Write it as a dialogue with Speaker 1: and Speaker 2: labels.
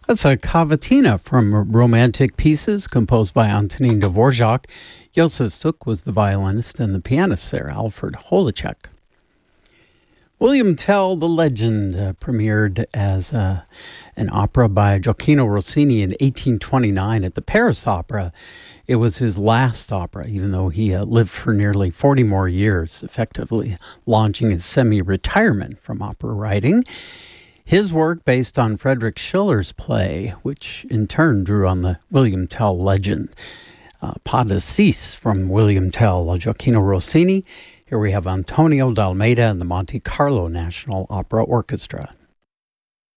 Speaker 1: That's a cavatina from Romantic Pieces, composed by Antonin Dvorak. Josef Suk was the violinist, and the pianist there, Alfred Holicek. William Tell, the Legend, premiered as an opera by Gioacchino Rossini in 1829 at the Paris Opera. It was his last opera, even though he lived for nearly 40 more years, effectively launching his semi-retirement from opera writing. His work, based on Friedrich Schiller's play, which in turn drew on the William Tell legend. Pas de Six from William Tell, Gioacchino Rossini. Here we have Antonio D'Almeida and the Monte Carlo National Opera Orchestra.